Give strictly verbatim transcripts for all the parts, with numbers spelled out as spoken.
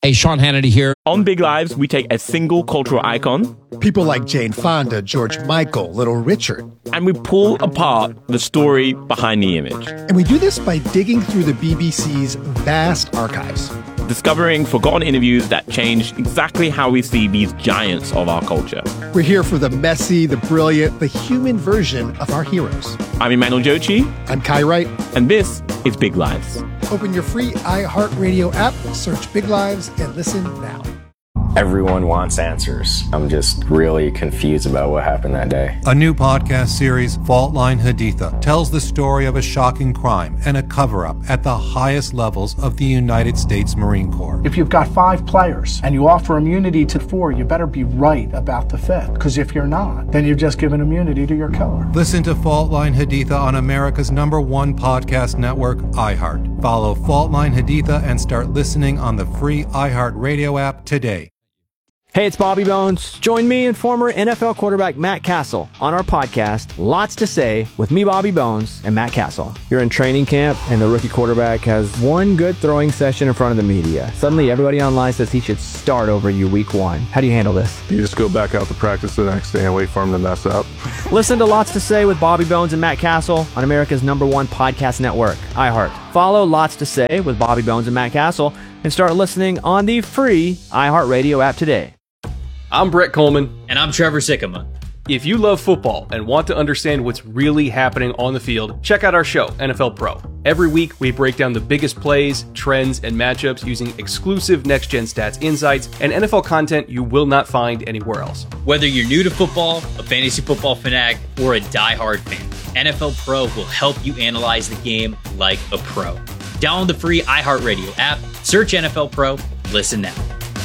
Hey, Sean Hannity here. On Big Lives, we take a single cultural icon. People like Jane Fonda, George Michael, Little Richard. And we pull apart the story behind the image. And we do this by digging through the B B C's vast archives. Discovering forgotten interviews that changed exactly how we see these giants of our culture. We're here for the messy, the brilliant, the human version of our heroes. I'm Emmanuel Jochi. I'm Kai Wright. And this is Big Lives. Open your free iHeartRadio app, search Big Lives, and listen now. Everyone wants answers. I'm just really confused about what happened that day. A new podcast series, Fault Line Haditha, tells the story of a shocking crime and a cover-up at the highest levels of the United States Marine Corps. If you've got five players and you offer immunity to four, you better be right about the fifth. Because if you're not, then you've just given immunity to your killer. Listen to Fault Line Haditha on America's number one podcast network, iHeart. Follow Fault Line Haditha and start listening on the free iHeartRadio app today. Hey, it's Bobby Bones. Join me and former N F L quarterback Matt Castle on our podcast, Lots to Say, with me, Bobby Bones, and Matt Castle. You're in training camp, and the rookie quarterback has one good throwing session in front of the media. Suddenly, everybody online says he should start over you week one. How do you handle this? You just go back out to practice the next day and wait for him to mess up. Listen to Lots to Say with Bobby Bones and Matt Castle on America's number one podcast network, iHeart. Follow Lots to Say with Bobby Bones and Matt Castle and start listening on the free iHeartRadio app today. I'm Brett Coleman. And I'm Trevor Sikkema. If you love football and want to understand what's really happening on the field, check out our show, N F L Pro. Every week, we break down the biggest plays, trends, and matchups using exclusive next-gen stats insights and N F L content you will not find anywhere else. Whether you're new to football, a fantasy football fanatic, or a diehard fan, N F L Pro will help you analyze the game like a pro. Download the free iHeartRadio app, search N F L Pro, listen now.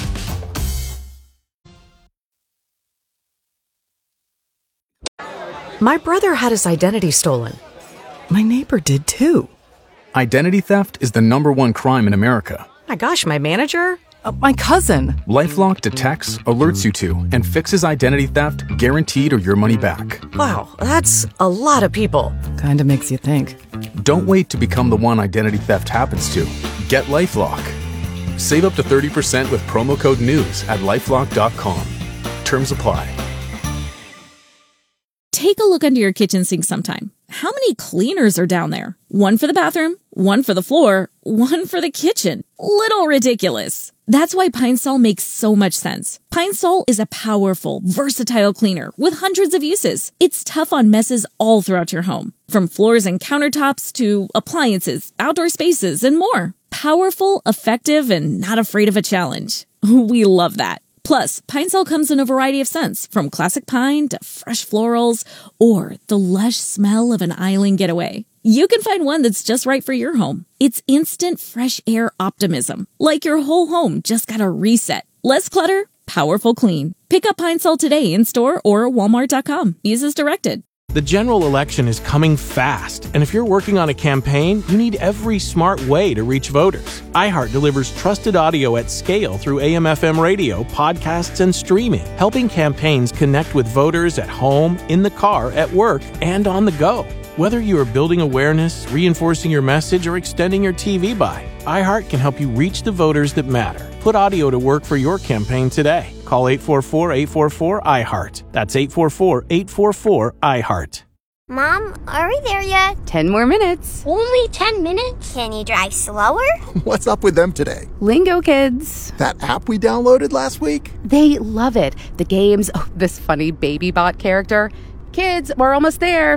My brother had his identity stolen. My neighbor did too. Identity theft is the number one crime in America. My gosh, my manager? Uh, my cousin. LifeLock detects, alerts you to, and fixes identity theft guaranteed or your money back. Wow, that's a lot of people. Kinda makes you think. Don't wait to become the one identity theft happens to. Get LifeLock. Save up to thirty percent with promo code NEWS at lifelock dot com. Terms apply. Take a look under your kitchen sink sometime. How many cleaners are down there? One for the bathroom, one for the floor, one for the kitchen. Little ridiculous. That's why Pine Sol makes so much sense. Pine Sol is a powerful, versatile cleaner with hundreds of uses. It's tough on messes all throughout your home, from floors and countertops to appliances, outdoor spaces, and more. Powerful, effective, and not afraid of a challenge. We love that. Plus, Pine Sol comes in a variety of scents, from classic pine to fresh florals, or the lush smell of an island getaway. You can find one that's just right for your home. It's instant fresh air optimism, like your whole home just got a reset. Less clutter, powerful clean. Pick up Pine Sol today in store or walmart dot com. Use as directed. The general election is coming fast, and if you're working on a campaign, you need every smart way to reach voters. iHeart delivers trusted audio at scale through A M F M radio, podcasts, and streaming, helping campaigns connect with voters at home, in the car, at work, and on the go. Whether you are building awareness, reinforcing your message, or extending your T V buy, iHeart can help you reach the voters that matter. Put audio to work for your campaign today. Call eight four four, eight four four, I heart. That's eight four four, eight four four, I heart. Mom, are we there yet? Ten more minutes. Only ten minutes? Can you drive slower? What's up with them today? Lingo Kids. That app we downloaded last week? They love it. The games, oh, this funny baby bot character. Kids, we're almost there.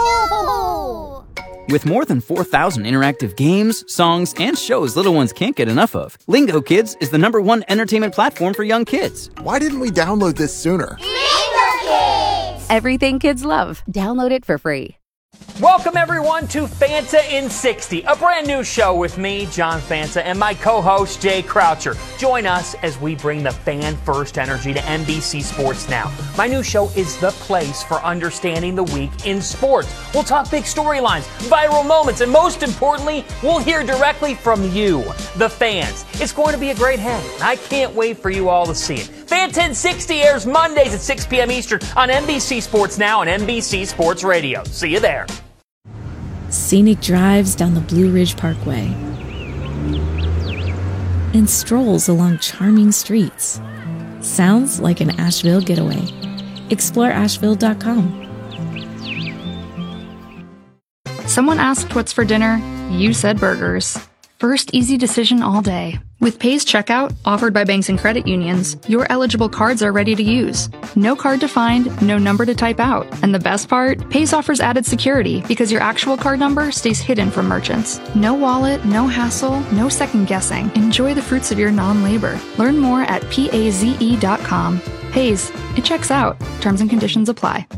No! With more than four thousand interactive games, songs, and shows little ones can't get enough of, Lingo Kids is the number one entertainment platform for young kids. Why didn't we download this sooner? Lingo Kids! Everything kids love. Download it for free. Welcome, everyone, to Fanta in sixty, a brand new show with me, John Fanta, and my co-host, Jay Croucher. Join us as we bring the fan-first energy to N B C Sports Now. My new show is the place for understanding the week in sports. We'll talk big storylines, viral moments, and most importantly, we'll hear directly from you, the fans. It's going to be a great hang, and I can't wait for you all to see it. Fanta in sixty airs Mondays at six p.m. Eastern on N B C Sports Now and N B C Sports Radio. See you there. Scenic drives down the Blue Ridge Parkway. and strolls along charming streets. Sounds like an Asheville getaway. Explore Asheville dot com. Someone asked what's for dinner. You said burgers. First easy decision all day. With Pay's checkout, offered by banks and credit unions, your eligible cards are ready to use. No card to find, no number to type out. And the best part? Pay's offers added security because your actual card number stays hidden from merchants. No wallet, no hassle, no second guessing. Enjoy the fruits of your non-labor. Learn more at paze dot com. Pay's, it checks out. Terms and conditions apply.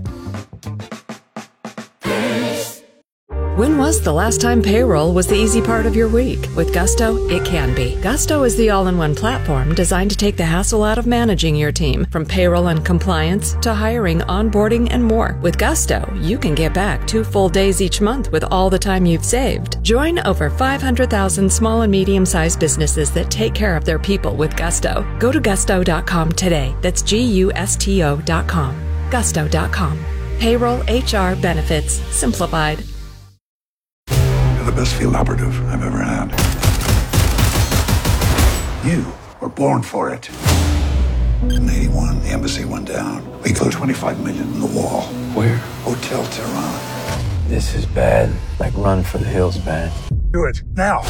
When was the last time payroll was the easy part of your week? With Gusto, it can be. Gusto is the all-in-one platform designed to take the hassle out of managing your team, from payroll and compliance to hiring, onboarding, and more. With Gusto, you can get back two full days each month with all the time you've saved. Join over five hundred thousand small and medium-sized businesses that take care of their people with Gusto. Go to gusto dot com today. That's G U S T O dot com. gusto dot com. Payroll, H R, benefits, simplified. The best field operative I've ever had. You were born for it. In eighty-one, the embassy went down. We put twenty-five million in the wall. Where? Hotel Tehran. This is bad. Like Run for the Hills bad. Do it now.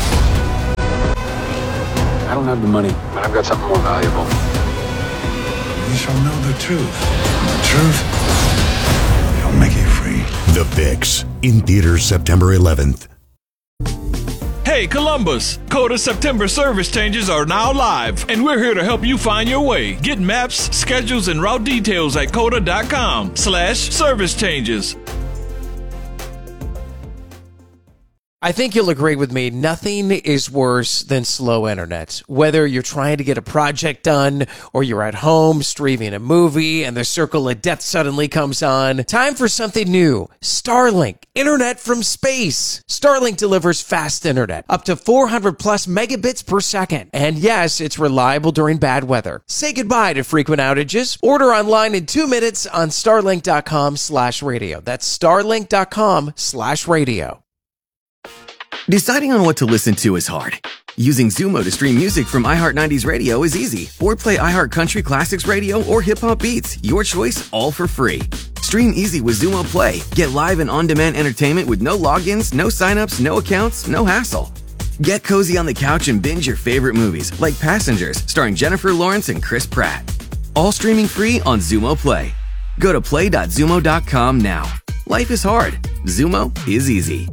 I don't have the money, but I've got something more valuable. You shall know the truth. And the truth shall make you free. The Fix, in theaters September eleventh. Hey Columbus, Coda September service changes are now live, and we're here to help you find your way. Get maps, schedules, and route details at coda dot com slash service changes. I think you'll agree with me, nothing is worse than slow internet. Whether you're trying to get a project done or you're at home streaming a movie and the circle of death suddenly comes on, time for something new. Starlink, internet from space. Starlink delivers fast internet, up to four hundred plus megabits per second. And yes, it's reliable during bad weather. Say goodbye to frequent outages. Order online in two minutes on starlink dot com slash radio. That's starlink dot com slash radio. Deciding on what to listen to is hard. Using Zumo to stream music from iHeart nineties Radio is easy. Or play iHeart Country Classics Radio or Hip Hop Beats. Your choice, all for free. Stream easy with Zumo Play. Get live and on-demand entertainment with no logins, no signups, no accounts, no hassle. Get cozy on the couch and binge your favorite movies, like Passengers, starring Jennifer Lawrence and Chris Pratt. All streaming free on Zumo Play. Go to play dot zumo dot com now. Life is hard. Zumo is easy.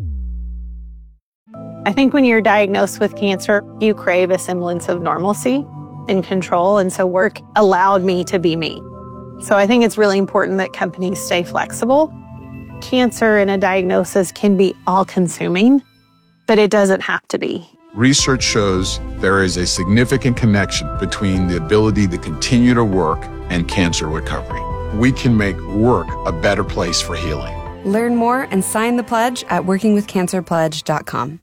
I think when you're diagnosed with cancer, you crave a semblance of normalcy and control. And so work allowed me to be me. So I think it's really important that companies stay flexible. Cancer and a diagnosis can be all-consuming, but it doesn't have to be. Research shows there is a significant connection between the ability to continue to work and cancer recovery. We can make work a better place for healing. Learn more and sign the pledge at working with cancer pledge dot com.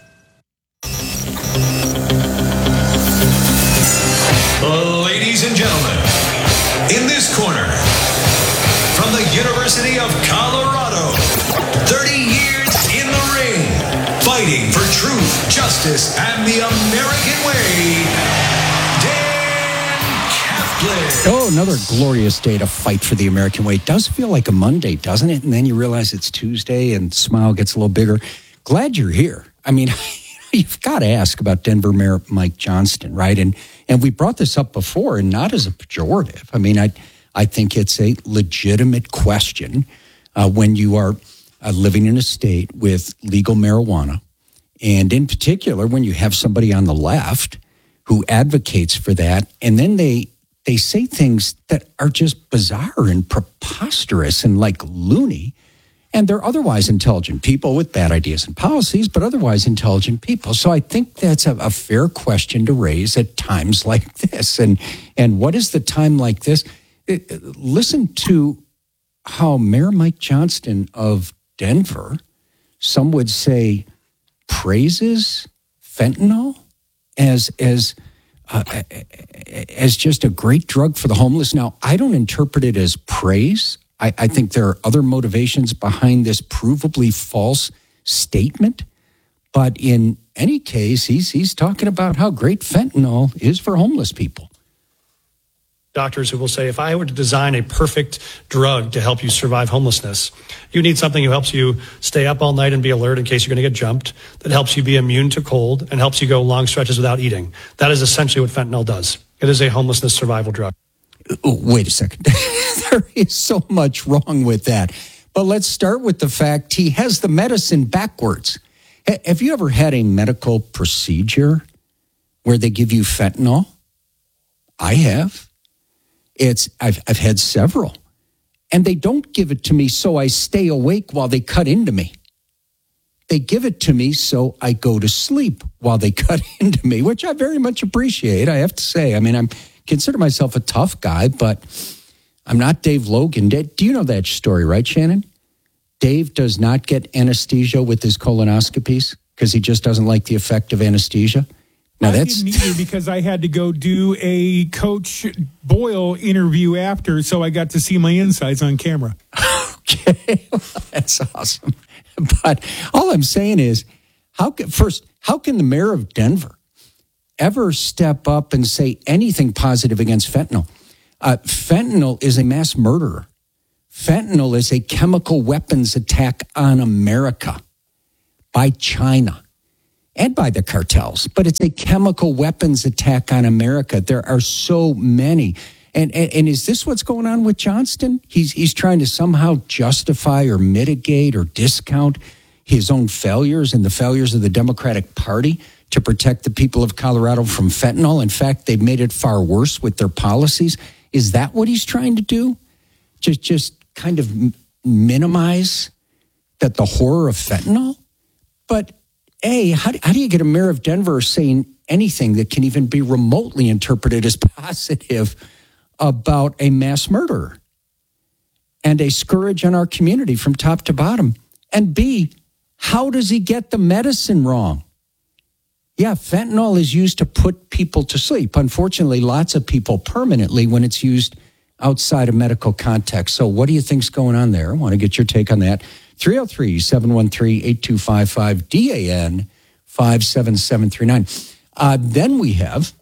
Ladies and gentlemen, in this corner, from the University of Colorado, thirty years in the ring, fighting for truth, justice, and the American way, Dan Kaplan. Oh, another glorious day to fight for the American way. It does feel like a Monday, doesn't it? And then you realize it's Tuesday and the smile gets a little bigger. Glad you're here. I mean, you've got to ask about Denver Mayor Mike Johnston, right? And and we brought this up before, and not as a pejorative. I mean, I I think it's a legitimate question uh, when you are uh, living in a state with legal marijuana, and in particular when you have somebody on the left who advocates for that, and then they they say things that are just bizarre and preposterous and like loony. And they're otherwise intelligent people with bad ideas and policies, but otherwise intelligent people. So I think that's a, a fair question to raise at times like this. And and what is the time like this? It, listen to how Mayor Mike Johnston of Denver, some would say, praises fentanyl as as uh, as just a great drug for the homeless. Now, I don't interpret it as praise. I, I think there are other motivations behind this provably false statement. But in any case, he's he's talking about how great fentanyl is for homeless people. Doctors who will say, if I were to design a perfect drug to help you survive homelessness, you need something that helps you stay up all night and be alert in case you're going to get jumped, that helps you be immune to cold, and helps you go long stretches without eating. That is essentially what fentanyl does. It is a homelessness survival drug. Oh, wait a second. There is so much wrong with that. But let's start with the fact he has the medicine backwards. H- have you ever had a medical procedure where they give you fentanyl? I have. It's I've I've had several. And they don't give it to me so I stay awake while they cut into me. They give it to me so I go to sleep while they cut into me, which I very much appreciate, I have to say. I mean, I consider myself a tough guy, but I'm not Dave Logan. Do you know that story, right, Shannon? Dave does not get anesthesia with his colonoscopies because he just doesn't like the effect of anesthesia. Now I that's didn't either because I had to go do a Coach Boyle interview after, so I got to see my insides on camera. Okay, well, that's awesome. But all I'm saying is, how can, first, how can the mayor of Denver ever step up and say anything positive against fentanyl? Uh, fentanyl is a mass murderer. Fentanyl is a chemical weapons attack on America by China and by the cartels, but it's a chemical weapons attack on America. There are so many. And, and, and is this what's going on with Johnston? He's, he's trying to somehow justify or mitigate or discount his own failures and the failures of the Democratic Party to protect the people of Colorado from fentanyl. In fact, they've made it far worse with their policies. Is that what he's trying to do? Just, just kind of minimize that the horror of fentanyl? But A, how do, how do you get a mayor of Denver saying anything that can even be remotely interpreted as positive about a mass murderer and a scourge on our community from top to bottom? And B, how does he get the medicine wrong? Yeah, fentanyl is used to put people to sleep. Unfortunately, lots of people permanently when it's used outside of medical context. So what do you think's going on there? I want to get your take on that. three oh three, seven one three, eight two five five, D A N five seven seven three nine. Uh, then we have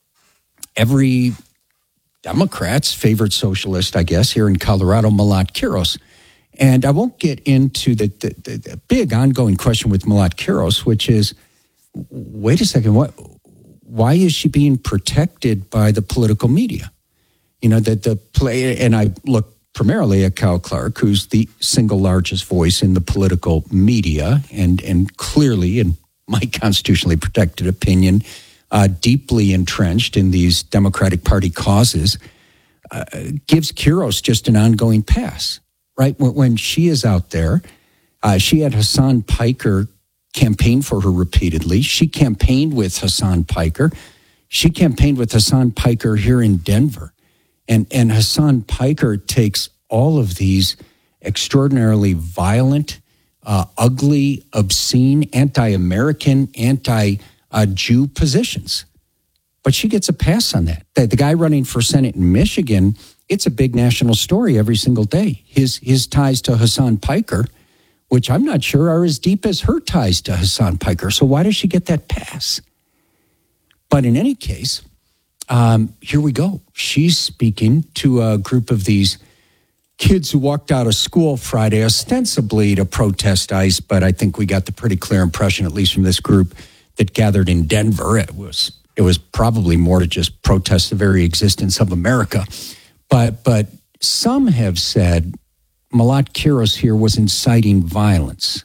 every Democrat's favorite socialist, I guess, here in Colorado, Malat Quiros. And I won't get into the, the, the, the big ongoing question with Malat Quiros, which is, wait a second, what? Why is she being protected by the political media? You know, that the play, and I look primarily at Kyle Clark, who's the single largest voice in the political media, and and clearly, in my constitutionally protected opinion, uh, deeply entrenched in these Democratic Party causes, uh, gives Quiros just an ongoing pass, right? When, when she is out there, uh, she had Hassan Piker campaign for her repeatedly. She campaigned with Hassan Piker. She campaigned with Hassan Piker here in Denver. And and Hassan Piker takes all of these extraordinarily violent, uh, ugly, obscene, anti-American, anti-Jew positions. But she gets a pass on that. The, the guy running for Senate in Michigan, it's a big national story every single day. His his ties to Hassan Piker, which I'm not sure are as deep as her ties to Hassan Piker. So why does she get that pass? But in any case, Um, here we go. She's speaking to a group of these kids who walked out of school Friday ostensibly to protest ICE, but I think we got the pretty clear impression, at least from this group that gathered in Denver, it was it was probably more to just protest the very existence of America. But but some have said Malat Quiros here was inciting violence.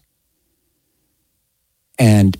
And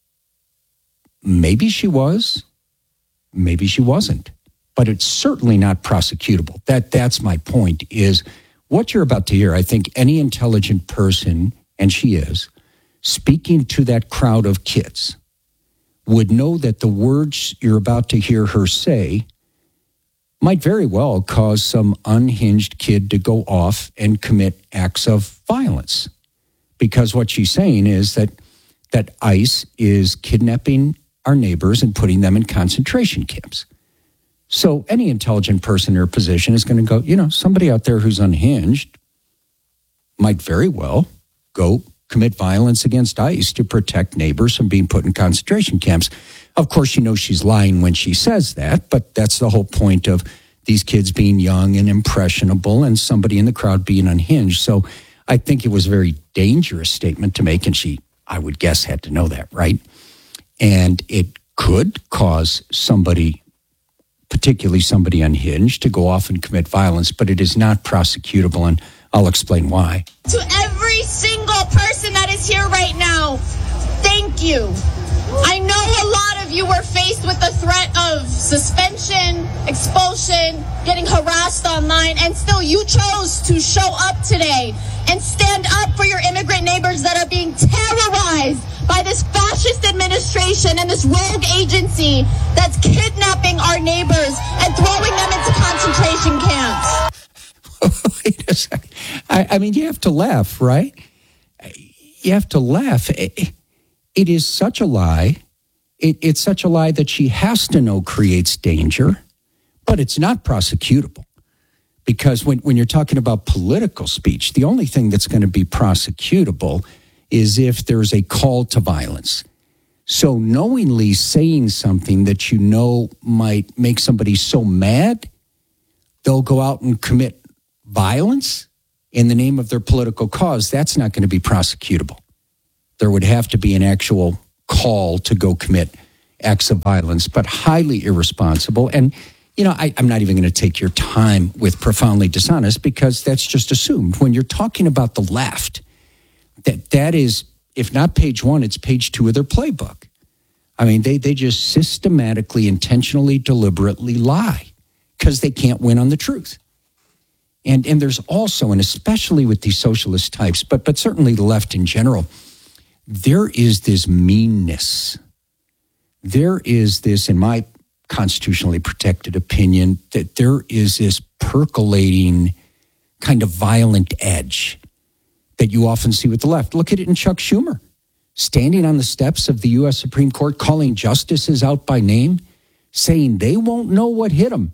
maybe she was. Maybe she wasn't, but it's certainly not prosecutable. That that's my point, is what you're about to hear. I think any intelligent person, and she is, speaking to that crowd of kids would know that the words you're about to hear her say might very well cause some unhinged kid to go off and commit acts of violence. Because what she's saying is that that ICE is kidnapping our neighbors and putting them in concentration camps. So any intelligent person in her position is going to go, you know, somebody out there who's unhinged might very well go commit violence against ICE to protect neighbors from being put in concentration camps. Of course, you know she's lying when she says that, but that's the whole point of these kids being young and impressionable and somebody in the crowd being unhinged. So I think it was a very dangerous statement to make, and she, I would guess, had to know that, right? And it could cause somebody, particularly somebody unhinged, to go off and commit violence, but it is not prosecutable, and I'll explain why. To every single person that is here right now, thank you. I know a lot of you were faced with the threat of suspension, expulsion, getting harassed online, and still you chose to show up today and stand up for your immigrant neighbors that are being terrorized by this fascist administration and this rogue agency that's kidnapping our neighbors and throwing them into concentration camps. Wait a second. I, I mean, you have to laugh, right? You have to laugh. It, it is such a lie. It, it's such a lie that she has to know creates danger, but it's not prosecutable. Because when, when you're talking about political speech, the only thing that's going to be prosecutable is if there's a call to violence. So knowingly saying something that you know might make somebody so mad, they'll go out and commit violence in the name of their political cause, that's not going to be prosecutable. There would have to be an actual call to go commit acts of violence, but highly irresponsible. And, you know, I, I'm not even going to take your time with profoundly dishonest, because that's just assumed. When you're talking about the left, that that is, if not page one, it's page two of their playbook. I mean, they, they just systematically, intentionally, deliberately lie because they can't win on the truth. And and there's also, and especially with these socialist types, but but certainly the left in general, there is this meanness. There is this, in my constitutionally protected opinion, that there is this percolating kind of violent edge that you often see with the left. Look at it in Chuck Schumer, standing on the steps of the U S Supreme Court, calling justices out by name, saying they won't know what hit them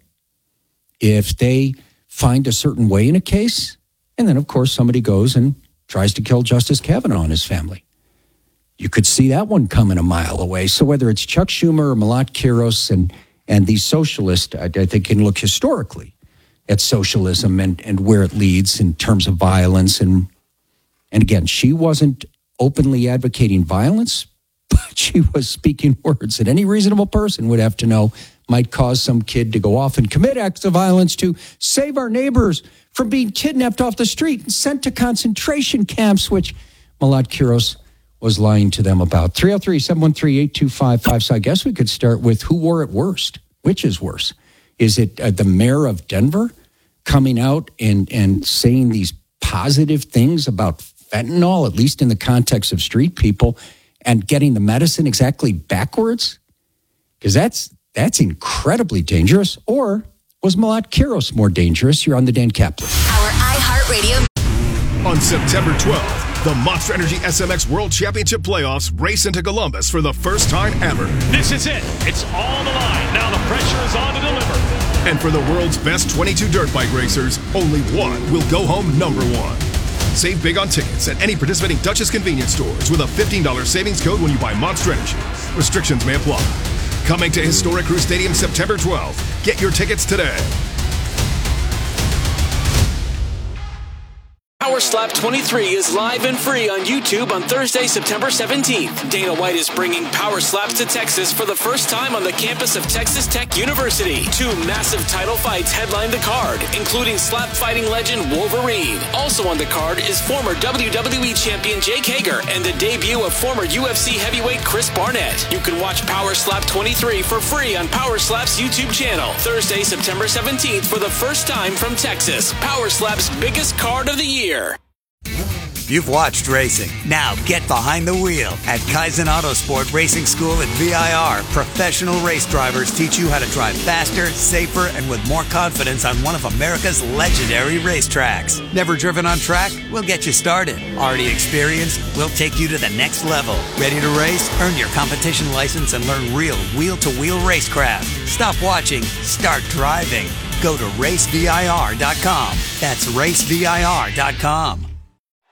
if they find a certain way in a case. And then, of course, somebody goes and tries to kill Justice Kavanaugh and his family. You could see that one coming a mile away. So whether it's Chuck Schumer or Malat Kiros and, and these socialists, I, I think can look historically at socialism and, and where it leads in terms of violence. And, and again, she wasn't openly advocating violence, but she was speaking words that any reasonable person would have to know might cause some kid to go off and commit acts of violence to save our neighbors from being kidnapped off the street and sent to concentration camps, which Malat Kiros was lying to them about. three oh three, seven one three, eight two five five. So I guess we could start with who wore it worst. Which is worse? Is it uh, the mayor of Denver coming out and, and saying these positive things about fentanyl, at least in the context of street people, and getting the medicine exactly backwards? Because that's that's incredibly dangerous. Or was Malat Kiros more dangerous? You're on the Dan Kaplan. Our iHeartRadio. On September twelfth, the Monster Energy S M X World Championship Playoffs race into Columbus for the first time ever. This is it. It's all on the line. Now the pressure is on to deliver. And for the world's best twenty-two dirt bike racers, only one will go home number one. Save big on tickets at any participating Duchess convenience stores with a fifteen dollars savings code when you buy Monster Energy. Restrictions may apply. Coming to Historic Crew Stadium September twelfth. Get your tickets today. Power Slap twenty-three is live and free on YouTube on Thursday, September seventeenth. Dana White is bringing Power Slaps to Texas for the first time on the campus of Texas Tech University. Two massive title fights headline the card, including slap fighting legend Wolverine. Also on the card is former W W E champion Jake Hager and the debut of former U F C heavyweight Chris Barnett. You can watch Power Slap twenty-three for free on Power Slap's YouTube channel. Thursday, September seventeenth for the first time from Texas. Power Slap's biggest card of the year. You've watched racing. Now get behind the wheel. At Kaizen Autosport Racing School at V I R, professional race drivers teach you how to drive faster, safer, and with more confidence on one of America's legendary racetracks. Never driven on track? We'll get you started. Already experienced? We'll take you to the next level. Ready to race? Earn your competition license and learn real wheel-to-wheel racecraft. Stop watching. Start driving. Go to race V I R dot com. That's race V I R dot com.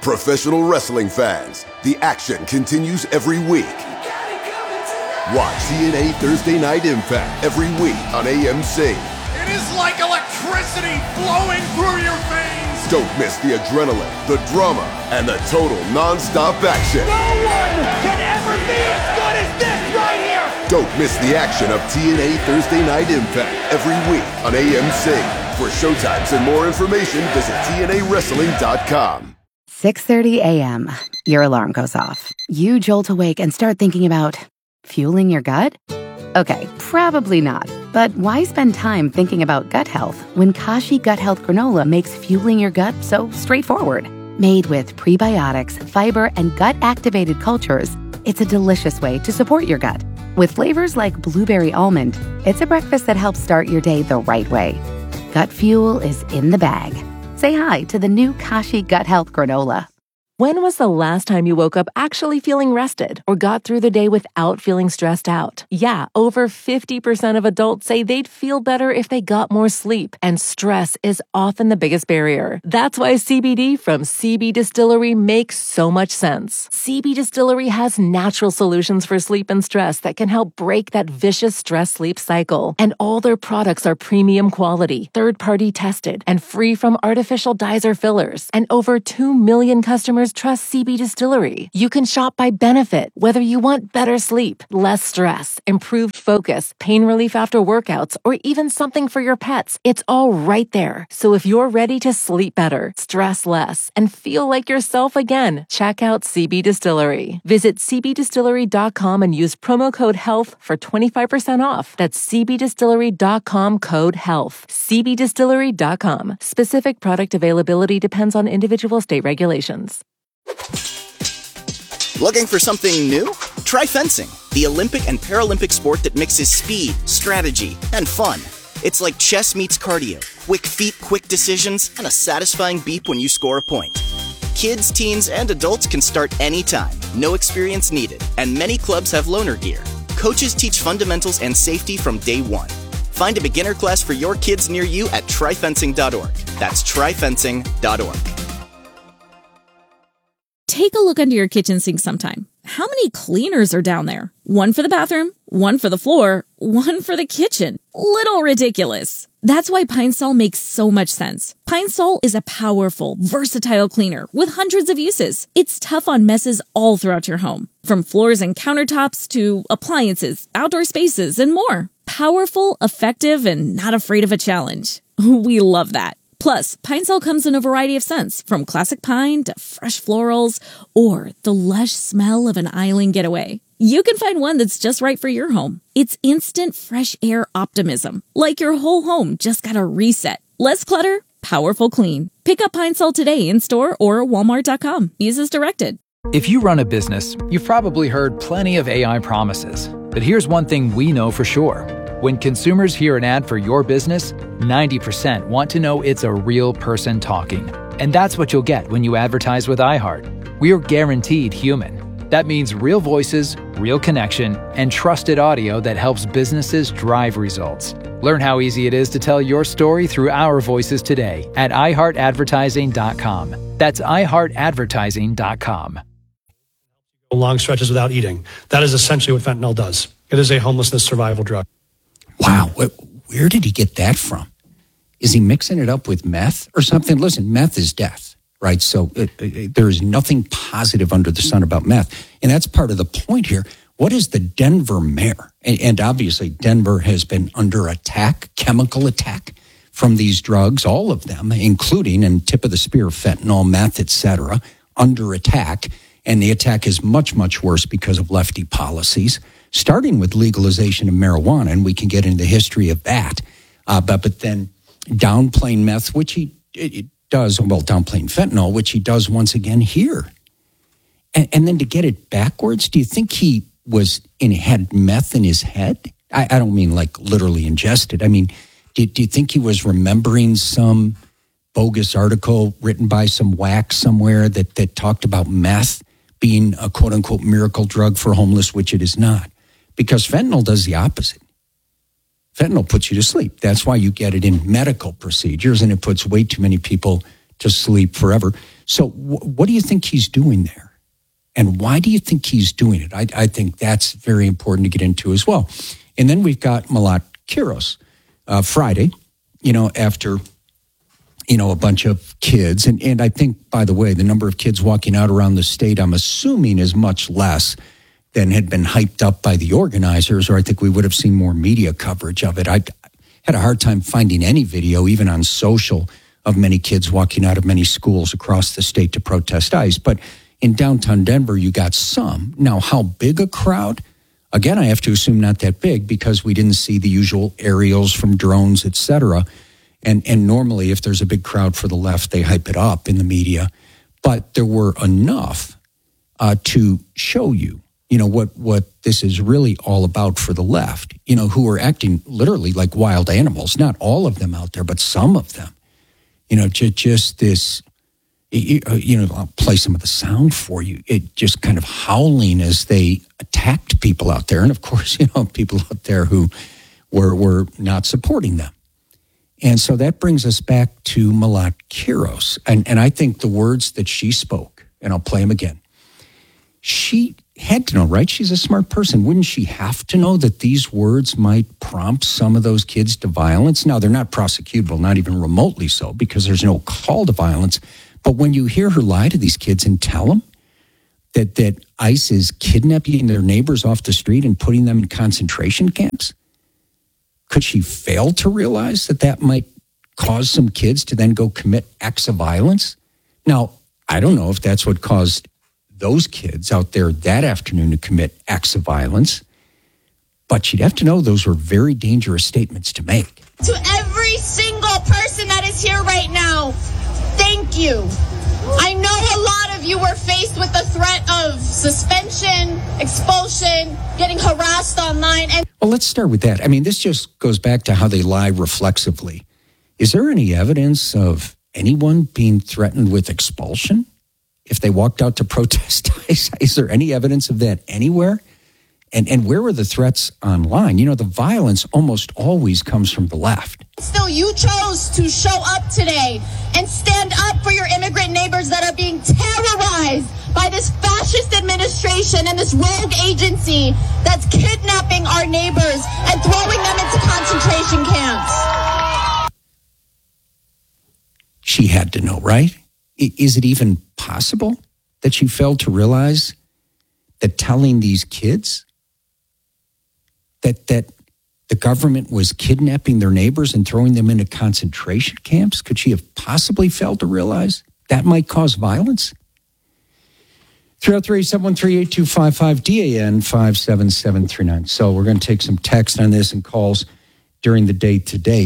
Professional wrestling fans, the action continues every week. Watch T N A Thursday Night Impact every week on A M C. It is like electricity flowing through your veins. Don't miss the adrenaline, the drama, and the total non-stop action. No one can ever be as good as this right here. Don't miss the action of T N A Thursday Night Impact every week on A M C. For showtimes and more information, visit T N A wrestling dot com. six thirty a.m. Your alarm goes off. You jolt awake and start thinking about fueling your gut? Okay, probably not. But why spend time thinking about gut health when Kashi Gut Health Granola makes fueling your gut so straightforward? Made with prebiotics, fiber, and gut-activated cultures, it's a delicious way to support your gut. With flavors like blueberry almond, it's a breakfast that helps start your day the right way. Gut fuel is in the bag. Say hi to the new Kashi Gut Health Granola. When was the last time you woke up actually feeling rested or got through the day without feeling stressed out? Yeah, over fifty percent of adults say they'd feel better if they got more sleep, and stress is often the biggest barrier. That's why C B D from C B Distillery makes so much sense. C B Distillery has natural solutions for sleep and stress that can help break that vicious stress-sleep cycle. And all their products are premium quality, third-party tested, and free from artificial dyes or fillers. And over two million customers trust C B Distillery. You can shop by benefit, whether you want better sleep, less stress, improved focus, pain relief after workouts, or even something for your pets. It's all right there. So if you're ready to sleep better, stress less, and feel like yourself again, check out C B Distillery. Visit C B distillery dot com and use promo code HEALTH for twenty-five percent off. That's C B distillery dot com code HEALTH. C B distillery dot com. Specific product availability depends on individual state regulations. Looking for something new? Try fencing, the Olympic and Paralympic sport that mixes speed, strategy, and fun. It's like chess meets cardio, quick feet, quick decisions, and a satisfying beep when you score a point. Kids, teens, and adults can start anytime, no experience needed, and many clubs have loaner gear. Coaches teach fundamentals and safety from day one. Find a beginner class for your kids near you at try fencing dot org. That's try fencing dot org. Take a look under your kitchen sink sometime. How many cleaners are down there? One for the bathroom, one for the floor, one for the kitchen. Little ridiculous. That's why Pine Sol makes so much sense. Pine Sol is a powerful, versatile cleaner with hundreds of uses. It's tough on messes all throughout your home, from floors and countertops to appliances, outdoor spaces, and more. Powerful, effective, and not afraid of a challenge. We love that. Plus, Pine Sol comes in a variety of scents, from classic pine to fresh florals, or the lush smell of an island getaway. You can find one that's just right for your home. It's instant fresh air optimism, like your whole home just got a reset. Less clutter, powerful clean. Pick up Pine Sol today in store or walmart dot com. Use as directed. If you run a business, you've probably heard plenty of A I promises. But here's one thing we know for sure. When consumers hear an ad for your business, ninety percent want to know it's a real person talking. And that's what you'll get when you advertise with iHeart. We're guaranteed human. That means real voices, real connection, and trusted audio that helps businesses drive results. Learn how easy it is to tell your story through our voices today at i heart advertising dot com. That's i heart advertising dot com. Long stretches without eating. That is essentially what fentanyl does. It is a homelessness survival drug. Wow, where did he get that from? Is he mixing it up with meth or something? Listen, meth is death, right? So it, it, there is nothing positive under the sun about meth. And that's part of the point here. What is the Denver mayor? And, and obviously Denver has been under attack, chemical attack from these drugs, all of them, including, and tip of the spear, fentanyl, meth, et cetera, under attack. And the attack is much, much worse because of lefty policies, starting with legalization of marijuana, and we can get into the history of that. Uh, but but then downplaying meth, which he it, it does, well, downplaying fentanyl, which he does once again here. And, and then to get it backwards, do you think he was in had meth in his head? I, I don't mean like literally ingested. I mean, do, do you think he was remembering some bogus article written by some whack somewhere that, that talked about meth being a quote-unquote miracle drug for homeless, which it is not? Because fentanyl does the opposite. Fentanyl puts you to sleep. That's why you get it in medical procedures, and it puts way too many people to sleep forever. So w- what do you think he's doing there? And why do you think he's doing it? I, I think that's very important to get into as well. And then we've got Malat Kiros uh, Friday, you know, after, you know, a bunch of kids. And, and I think, by the way, the number of kids walking out around the state, I'm assuming is much less than had been hyped up by the organizers, or I think we would have seen more media coverage of it. I had a hard time finding any video, even on social, of many kids walking out of many schools across the state to protest ICE. But in downtown Denver, you got some. Now, how big a crowd? Again, I have to assume not that big because we didn't see the usual aerials from drones, et cetera. And, and normally, if there's a big crowd for the left, they hype it up in the media. But there were enough uh, to show you, you know, what, what this is really all about for the left, you know, who are acting literally like wild animals. Not all of them out there, but some of them. You know, just, just this... You know, I'll play some of the sound for you. It just kind of howling as they attacked people out there. And of course, you know, people out there who were were not supporting them. And so that brings us back to Malat Kiros. And, and I think the words that she spoke, and I'll play them again. She had to know, right? She's a smart person. Wouldn't she have to know that these words might prompt some of those kids to violence? Now, they're not prosecutable, not even remotely so, because there's no call to violence. But when you hear her lie to these kids and tell them that, that ICE is kidnapping their neighbors off the street and putting them in concentration camps, could she fail to realize that that might cause some kids to then go commit acts of violence? Now, I don't know if that's what caused those kids out there that afternoon to commit acts of violence, but she'd have to know those were very dangerous statements to make. To every single person that is here right now, thank you. I know a lot of you were faced with the threat of suspension, expulsion, getting harassed online. And well, let's start with that. I mean, this just goes back to how they lie reflexively. Is there any evidence of anyone being threatened with expulsion if they walked out to protest ICE? Is there any evidence of that anywhere? And and where were the threats online? You know, the violence almost always comes from the left. Still, you chose to show up today and stand up for your immigrant neighbors that are being terrorized by this fascist administration and this rogue agency that's kidnapping our neighbors and throwing them into concentration camps. She had to know, right? Is it even possible that she failed to realize that telling these kids that that the government was kidnapping their neighbors and throwing them into concentration camps? Could she have possibly failed to realize that might cause violence? three oh three, seven one three, eight two five five, D A N five seven seven three nine. So we're going to take some text on this and calls during the day today.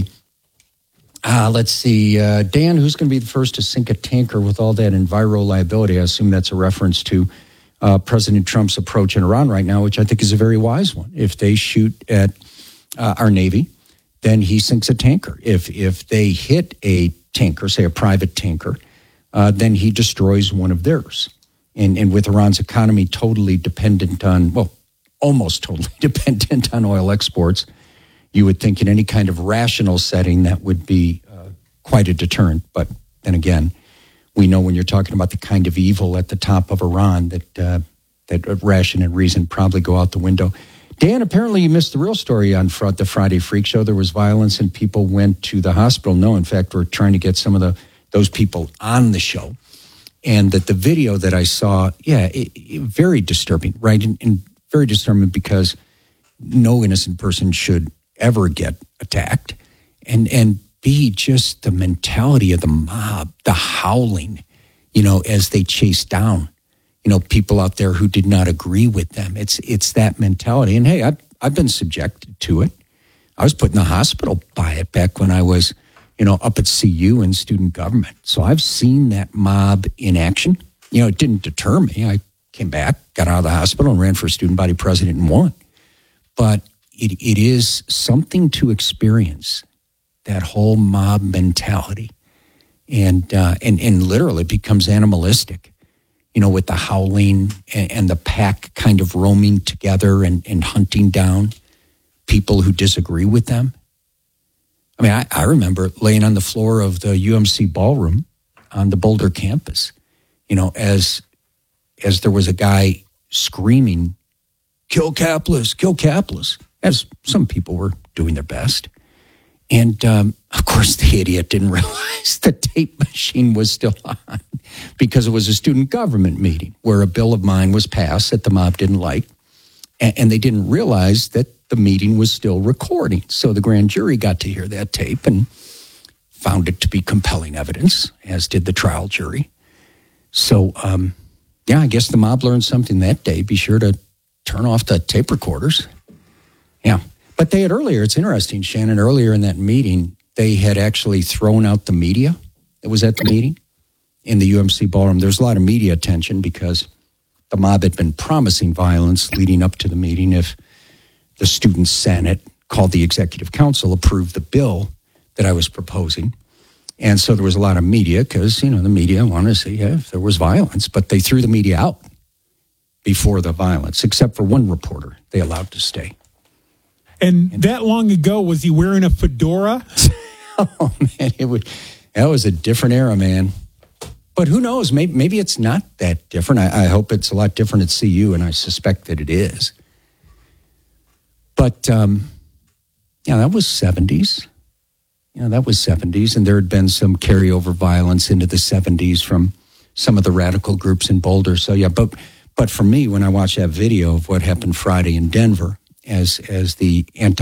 Uh, let's see. Uh, Dan, who's going to be the first to sink a tanker with all that enviro liability? I assume that's a reference to uh, President Trump's approach in Iran right now, which I think is a very wise one. If they shoot at uh, our Navy, then he sinks a tanker. If if they hit a tanker, say a private tanker, uh, then he destroys one of theirs. And, and with Iran's economy totally dependent on, well, almost totally dependent on oil exports, you would think in any kind of rational setting that would be uh, quite a deterrent. But then again, we know when you're talking about the kind of evil at the top of Iran that uh, that ration and reason probably go out the window. Dan, apparently you missed the real story on fr- the Friday Freak Show. There was violence and people went to the hospital. No, in fact, we're trying to get some of the those people on the show. And that the video that I saw, yeah, it, it, very disturbing, right? And, and very disturbing because no innocent person should ever get attacked. And and B, just the mentality of the mob, the howling, you know, as they chase down, you know, people out there who did not agree with them. It's it's that mentality. And hey, I've, I've been subjected to it. I was put in the hospital by it back when I was, you know, up at C U in student government. So I've seen that mob in action. You know, it didn't deter me. I came back, got out of the hospital and ran for student body president and won. But it, it is something to experience, that whole mob mentality. And, uh, and, and literally it becomes animalistic, you know, with the howling and, and the pack kind of roaming together and, and hunting down people who disagree with them. I mean, I, I remember laying on the floor of the U M C ballroom on the Boulder campus you know, as as there was a guy screaming, kill Kaplis, kill Kaplis, as some people were doing their best. And, um, of course, the idiot didn't realize the tape machine was still on because it was a student government meeting where a bill of mine was passed that the mob didn't like. And, and they didn't realize that the meeting was still recording. So the grand jury got to hear that tape and found it to be compelling evidence, as did the trial jury. So, um, yeah, I guess the mob learned something that day. Be sure to turn off the tape recorders. Yeah. But they had earlier, it's interesting, Shannon, earlier in that meeting, they had actually thrown out the media that was at the meeting in the U M C ballroom. There's a lot of media attention because the mob had been promising violence leading up to the meeting if the student senate, called the executive council, approved the bill that I was proposing. And so there was a lot of media because, you know, the media wanted to see yeah, if there was violence, but they threw the media out before the violence, except for one reporter they allowed to stay. And that long ago, was he wearing a fedora? Oh, man, it would, that was a different era, man. But who knows? Maybe, maybe it's not that different. I, I hope it's a lot different at C U, and I suspect that it is. But, um, yeah, that was seventies. Yeah, that was seventies, and there had been some carryover violence into the seventies from some of the radical groups in Boulder. So, yeah, but but for me, when I watched that video of what happened Friday in Denver, as as the anti